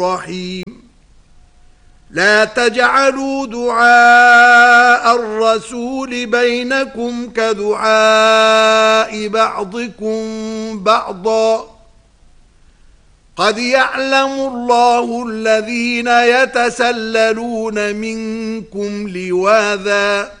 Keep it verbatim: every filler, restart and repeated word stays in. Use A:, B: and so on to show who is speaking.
A: الرحيم لا تجعلوا دعاء الرسول بينكم كدعاء بعضكم بعضا قد يعلم الله الذين يتسللون منكم لواذا